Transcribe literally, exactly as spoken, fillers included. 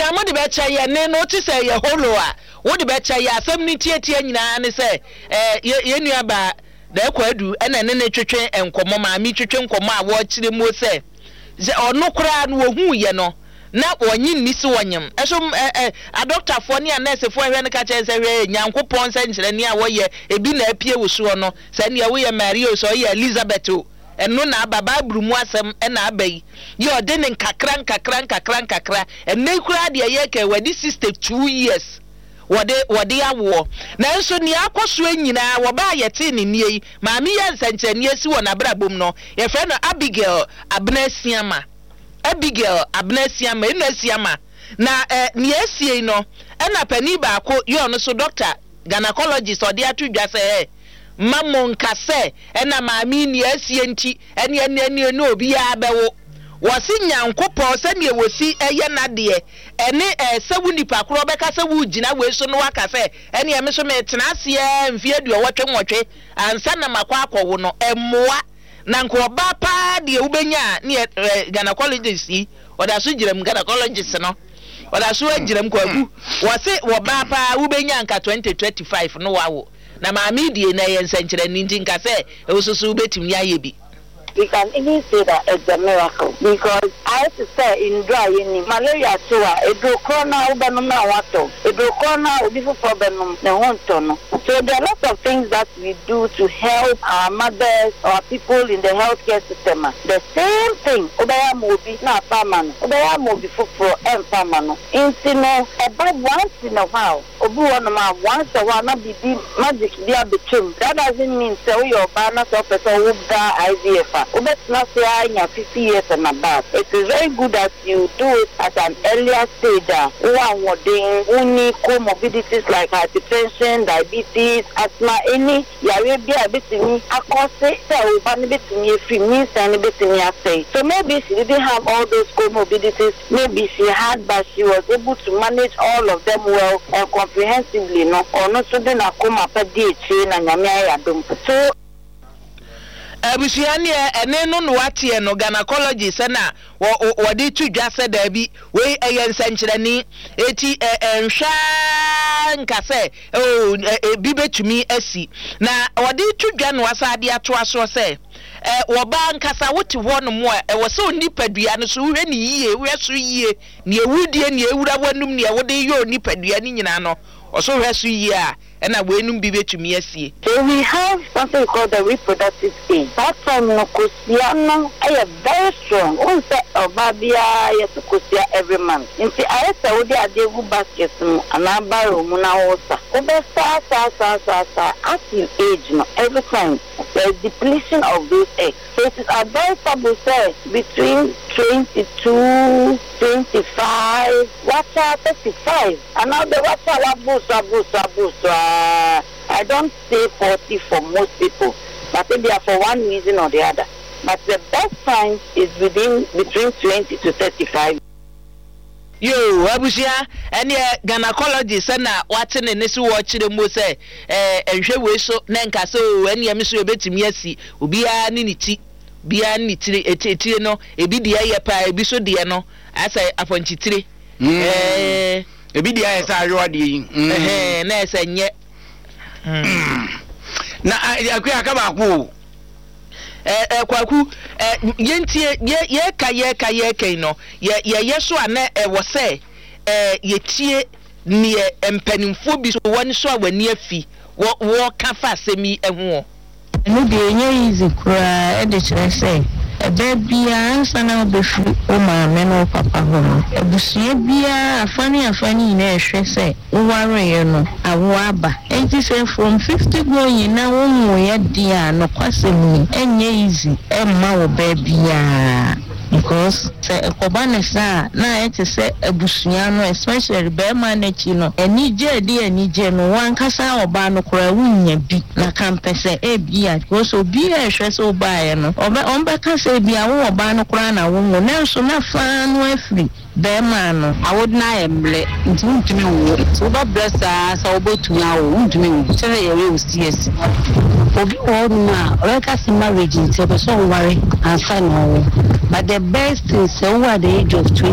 mo de be cha ye ne no ti say ye holo a wo de be cha ye asem ni tietie nyina ne say eh ye nua ba da kwadu ena ne ne twetwe enkomo ma mi twetwe enkomo a wo kire mo say ono kura no hu ye no na wonyi nisi wonyem eso eh a doctor fo ne a nurse fo hwe ne ka che se hwe nyankopon se nkyere ne a wo ye ebi na apie wo so no se ne wo ye Maria so ye Elizabeth o eno na baba brumu asem e na abai ye ode ne nkakra nkakra nkakra nkakra enne kura de ye ka wadi sixty-two years wode wode awo na nso ni akoso anyina wo ba yete ne nie maami ye nsankyene esi wo na brabom no ye fre no Abigail Abnesiama Abigail Abnesiama Enesiama na eh ni esie no e na pani ba ko ye ono so doctor gynecologist ode atudwa se eh mamon kase e na maami ni esie nti ene ene ene no obi ya bewo wasi nyankopon se ne wosi eye nade ene eh sewu nipa kro be ka sewu gina we so no waka se ene eme so me tena ase mfie du wotwe nwotwe ansa na makwa akwo no emmoa na nko ba pa de ubenya ne gynecologist yi oda so giram gynecologist no oda so agiram kwagu wasi wo ba pa ubenya nka twenty twenty-five no wawo na maami die na ye nsankyere ninti nka se e wososo ubetimi aye bi. We can even say that it's a miracle because I have to say in dry in malaria too, a do corona ubanuma wato, a do corona ubifu problemum ne hontono. So there are lots of things that we do to help our mothers or people in the healthcare system. The same thing, obaya mobi na farman, obaya mobi for and farman. Intino about once in a while, obu one once a while not be magic dia between. That doesn't mean say your banner so person will die I V F. Not say fifty years and above. It is very good that you do it at an earlier stage. One only comorbidities like hypertension, diabetes, asthma, any Arabia between a course cell, one between free means and between say. So maybe she didn't have all those comorbidities, maybe she had, but she was able to manage all of them well and comprehensively, no, or not so then I come up a D H and Yamia. So abusiani ene no no watie no gynecologist na wo de tudwa se da bi we eye nsankyerani eti enhwa nkase o bi betumi asi na wo de tudwa no asade ato aso se eh wo ba nkasa wote ho no mo e wo se onipadua no so hwe ni yie hwe so yie ne ewudie ne ewura wanum ne wo de yo onipadua ni nyina no oso hwe so yie a and we num bi betumi asie. So we have something called the reproductive age. That from no kosiano ay very strong. On say obabia yesukosia every month. Inti ayesa odi adegu basket mu anaba romu na osa. Obe sa sa sa sa sa as you age no every time there is depletion of those eggs. So it is advisable say between twenty-two, twenty-five, watch out thirty-five. And now the watch out abusa abusa abusa. Uh, I don't say forty for most people, but maybe for one reason or the other. But the best time is within between twenty to thirty-five. Yo, abusia, any gynecologist na wate ne ne so wo kire mo say eh enhwe we so na nka so any am so ebetimi asi obi a ni ni ti bia ni tire etire no ebi de aye pa ebi so de no asa afonchitire eh ebi de aye sa ayo de yi eh na esa nye na akwa aka ba ko eh eh kwaku eh yentie ye ye ka ye ka ye kan no ye ye yeso ana e wo se eh yetie ne empanimfo bi so woni so awani afi wo wo ka fa semi eho no de enye easy kura e de kire say ebe bia ansa na obefu o ma me no papa ho ebusue bia afani afani na ehwe say wo ware ye no awo aba enti say from fifty going na wo mu ye dia no kwasem enye easy e ma wo ba bia because say ekobanesa na enti say ebusua no especially be ma na chi no eni je di eni je no wan kasa oba no kora wunya bi na kampese e bia because obi e hwe so ba ye no oba omba kasa bia wo oba no kora na wo no na so na fa no afri be ma no awodna emle nti ntumi wo so ba blessa sa obotu ya wo ntumi wo tere ye we usiesi obi wo na o ka si marriage nti be so worry and sign no but the best is over the age of twenty